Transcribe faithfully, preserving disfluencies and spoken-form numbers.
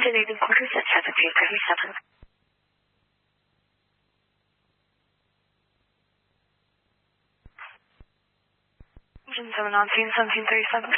Estimated quarters at seventeen thirty-seven. Engine seven on scene, seventeen thirty-seven.